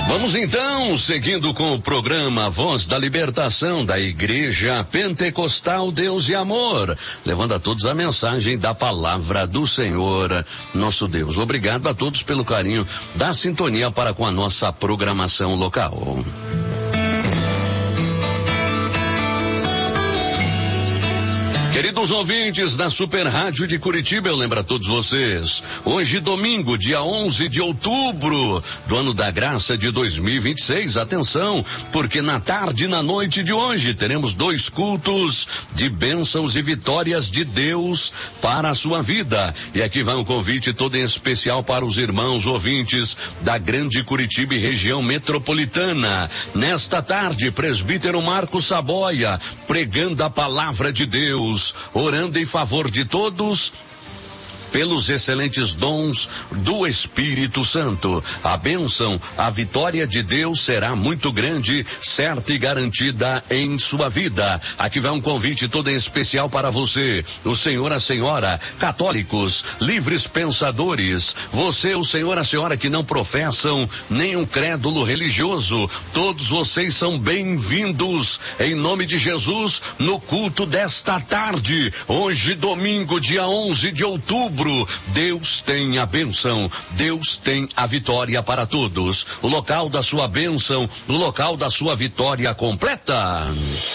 Vamos então, seguindo com o programa Voz da Libertação da Igreja Pentecostal Deus e Amor, levando a todos a mensagem da palavra do Senhor, nosso Deus. Obrigado a todos pelo carinho da sintonia para com a nossa programação local. Queridos ouvintes da Super Rádio de Curitiba, eu lembro a todos vocês, hoje domingo, dia 11 de outubro do ano da graça de 2026, atenção, porque na tarde e na noite de hoje teremos 2 cultos de bênçãos e vitórias de Deus para a sua vida. E aqui vai um convite todo em especial para os irmãos ouvintes da Grande Curitiba e região metropolitana. Nesta tarde, presbítero Marcos Saboia, pregando a palavra de Deus, orando em favor de todos pelos excelentes dons do Espírito Santo. A bênção, a vitória de Deus será muito grande, certa e garantida em sua vida. Aqui vai um convite todo em especial para você, o senhor, a senhora, católicos, livres pensadores, você, o senhor, a senhora que não professam nenhum crédulo religioso, todos vocês são bem-vindos em nome de Jesus no culto desta tarde, hoje domingo, dia 11 de outubro. Deus tem a bênção, Deus tem a vitória para todos. O local da sua bênção, o local da sua vitória completa.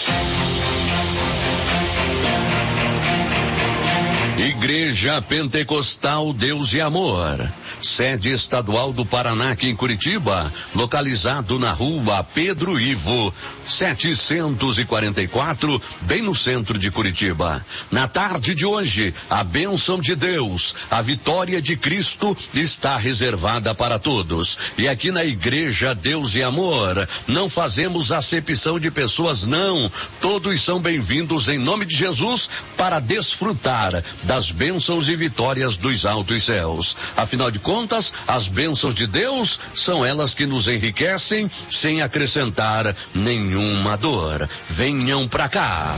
Igreja Pentecostal Deus e Amor, sede estadual do Paraná aqui em Curitiba, localizado na rua Pedro Ivo, 744, bem no centro de Curitiba. Na tarde de hoje, a bênção de Deus, a vitória de Cristo está reservada para todos. E aqui na Igreja Deus e Amor, não fazemos acepção de pessoas, não. Todos são bem-vindos em nome de Jesus para desfrutar das bênçãos e vitórias dos altos céus. Afinal de contas, as bênçãos de Deus são elas que nos enriquecem sem acrescentar nenhuma dor. Venham pra cá.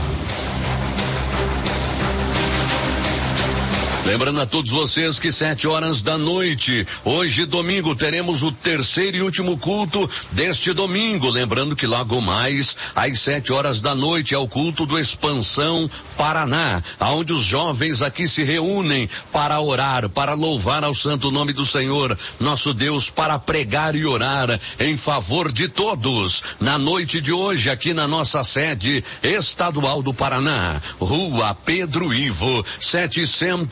Lembrando a todos vocês que 7h da noite, hoje domingo, teremos o terceiro e último culto deste domingo. Lembrando que logo mais, às 7h da noite, é o culto do Expansão Paraná, onde os jovens aqui se reúnem para orar, para louvar ao santo nome do Senhor, nosso Deus, para pregar e orar em favor de todos. Na noite de hoje, aqui na nossa sede estadual do Paraná, rua Pedro Ivo, 700